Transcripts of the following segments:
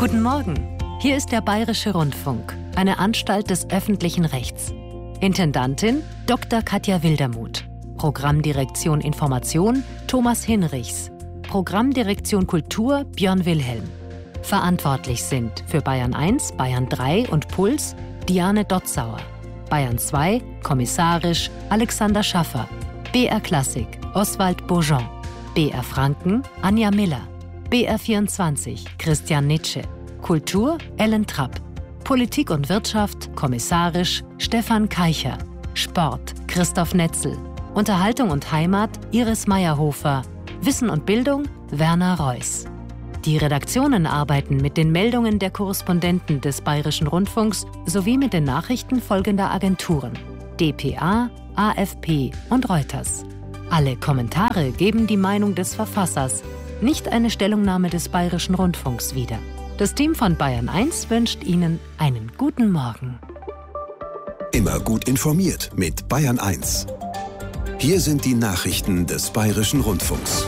Guten Morgen. Hier ist der Bayerische Rundfunk, eine Anstalt des öffentlichen Rechts. Intendantin Dr. Katja Wildermuth. Programmdirektion Information Thomas Hinrichs. Programmdirektion Kultur Björn Wilhelm. Verantwortlich sind für Bayern 1, Bayern 3 und Puls Diane Dotzauer. Bayern 2, kommissarisch Alexander Schaffer. BR Klassik Oswald Bourgeon. BR Franken Anja Miller. BR 24 Christian Nitsche. Kultur Ellen Trapp. Politik und Wirtschaft kommissarisch Stefan Keicher. Sport Christoph Netzel. Unterhaltung und Heimat Iris Meyerhofer. Wissen und Bildung Werner Reuss. Die Redaktionen arbeiten mit den Meldungen der Korrespondenten des Bayerischen Rundfunks sowie mit den Nachrichten folgender Agenturen: dpa, AFP und Reuters. Alle Kommentare geben die Meinung des Verfassers, nicht eine Stellungnahme des Bayerischen Rundfunks wieder. Das Team von Bayern 1 wünscht Ihnen einen guten Morgen. Immer gut informiert mit Bayern 1. Hier sind die Nachrichten des Bayerischen Rundfunks.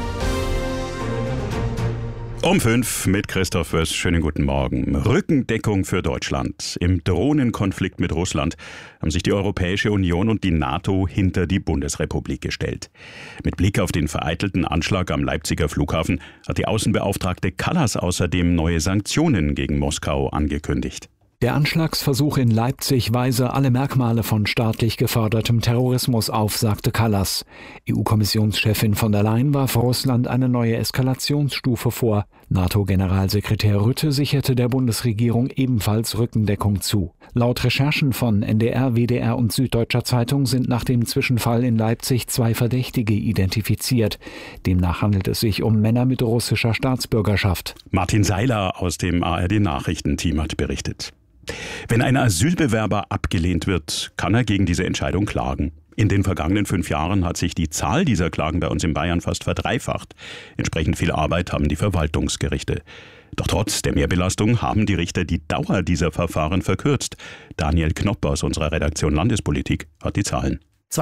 Um 5 mit Christoph Wöss. Schönen guten Morgen. Rückendeckung für Deutschland. Im Drohnenkonflikt mit Russland haben sich die Europäische Union und die NATO hinter die Bundesrepublik gestellt. Mit Blick auf den vereitelten Anschlag am Leipziger Flughafen hat die Außenbeauftragte Kallas außerdem neue Sanktionen gegen Moskau angekündigt. Der Anschlagsversuch in Leipzig weise alle Merkmale von staatlich gefördertem Terrorismus auf, sagte Kallas. EU-Kommissionschefin von der Leyen warf Russland eine neue Eskalationsstufe vor. NATO-Generalsekretär Rutte sicherte der Bundesregierung ebenfalls Rückendeckung zu. Laut Recherchen von NDR, WDR und Süddeutscher Zeitung sind nach dem Zwischenfall in Leipzig 2 Verdächtige identifiziert. Demnach handelt es sich um Männer mit russischer Staatsbürgerschaft. Martin Seiler aus dem ARD-Nachrichtenteam hat berichtet. Wenn ein Asylbewerber abgelehnt wird, kann er gegen diese Entscheidung klagen. In den vergangenen 5 Jahren hat sich die Zahl dieser Klagen bei uns in Bayern fast verdreifacht. Entsprechend viel Arbeit haben die Verwaltungsgerichte. Doch trotz der Mehrbelastung haben die Richter die Dauer dieser Verfahren verkürzt. Daniel Knopp aus unserer Redaktion Landespolitik hat die Zahlen.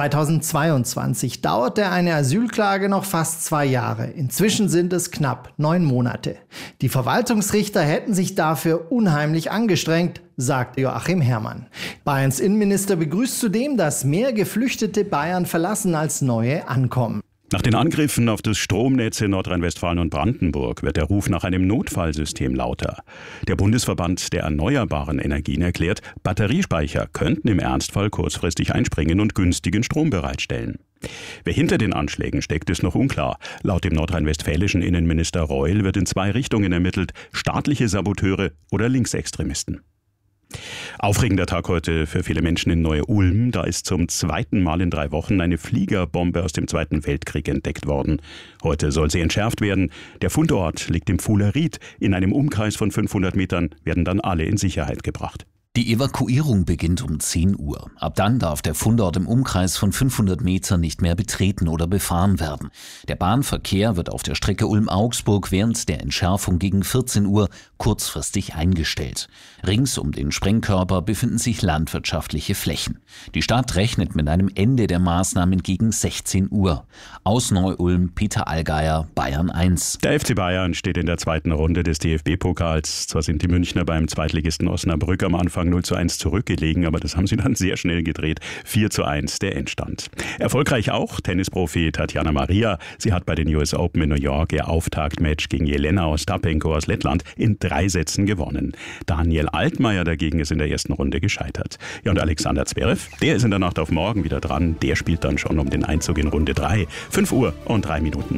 2022 dauerte eine Asylklage noch fast 2 Jahre. Inzwischen sind es knapp 9 Monate. Die Verwaltungsrichter hätten sich dafür unheimlich angestrengt, sagt Joachim Herrmann. Bayerns Innenminister begrüßt zudem, dass mehr Geflüchtete Bayern verlassen als neue ankommen. Nach den Angriffen auf das Stromnetz in Nordrhein-Westfalen und Brandenburg wird der Ruf nach einem Notfallsystem lauter. Der Bundesverband der erneuerbaren Energien erklärt, Batteriespeicher könnten im Ernstfall kurzfristig einspringen und günstigen Strom bereitstellen. Wer hinter den Anschlägen steckt, ist noch unklar. Laut dem nordrhein-westfälischen Innenminister Reul wird in 2 Richtungen ermittelt: staatliche Saboteure oder Linksextremisten. Aufregender Tag heute für viele Menschen in Neu-Ulm. Da ist zum 2. Mal in 3 Wochen eine Fliegerbombe aus dem Zweiten Weltkrieg entdeckt worden. Heute soll sie entschärft werden. Der Fundort liegt im Fuhleried. In einem Umkreis von 500 Metern werden dann alle in Sicherheit gebracht. Die Evakuierung beginnt um 10 Uhr. Ab dann darf der Fundort im Umkreis von 500 Metern nicht mehr betreten oder befahren werden. Der Bahnverkehr wird auf der Strecke Ulm-Augsburg während der Entschärfung gegen 14 Uhr kurzfristig eingestellt. Rings um den Sprengkörper befinden sich landwirtschaftliche Flächen. Die Stadt rechnet mit einem Ende der Maßnahmen gegen 16 Uhr. Aus Neu-Ulm, Peter Allgeier, Bayern 1. Der FC Bayern steht in der 2. Runde des DFB-Pokals. Zwar sind die Münchner beim Zweitligisten Osnabrück am Anfang 0:1 zurückgelegen, aber das haben sie dann sehr schnell gedreht. 4:1 der Endstand. Erfolgreich auch Tennisprofi Tatjana Maria. Sie hat bei den US Open in New York ihr Auftaktmatch gegen Jelena Ostapenko aus Lettland in 3 Sätzen gewonnen. Daniel Altmaier dagegen ist in der ersten Runde gescheitert. Ja, und Alexander Zverev, der ist in der Nacht auf morgen wieder dran. Der spielt dann schon um den Einzug in Runde 3. 5 Uhr und 3 Minuten.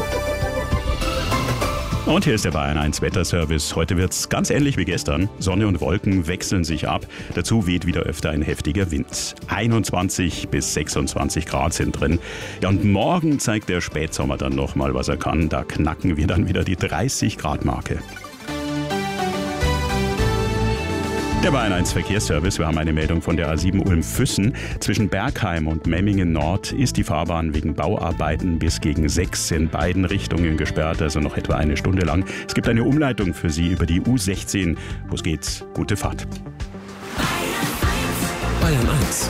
Und hier ist der Bayern 1 Wetterservice. Heute wird's ganz ähnlich wie gestern. Sonne und Wolken wechseln sich ab. Dazu weht wieder öfter ein heftiger Wind. 21 bis 26 Grad sind drin. Ja, und morgen zeigt der Spätsommer dann nochmal, was er kann. Da knacken wir dann wieder die 30 Grad Marke. Der Bayern 1 Verkehrsservice. Wir haben eine Meldung von der A7 Ulm-Füssen. Zwischen Bergheim und Memmingen Nord ist die Fahrbahn wegen Bauarbeiten bis gegen 6 in beiden Richtungen gesperrt, also noch etwa eine Stunde lang. Es gibt eine Umleitung für Sie über die U16. Los geht's, gute Fahrt. Bayern 1.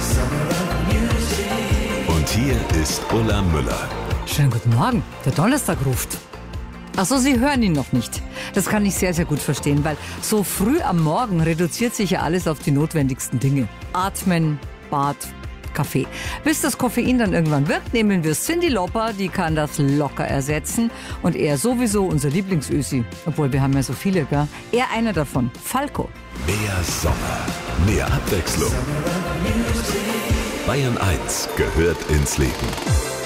Und hier ist Ulla Müller. Schönen guten Morgen, der Donnerstag ruft. Ach so, Sie hören ihn noch nicht. Das kann ich sehr, sehr gut verstehen, weil so früh am Morgen reduziert sich ja alles auf die notwendigsten Dinge. Atmen, Bad, Kaffee. Bis das Koffein dann irgendwann wirkt, nehmen wir Cyndi Lauper, die kann das locker ersetzen. Und er sowieso unser Lieblingsösi. Obwohl, wir haben ja so viele, gell? Er einer davon, Falco. Mehr Sommer, mehr Abwechslung. Bayern 1 gehört ins Leben.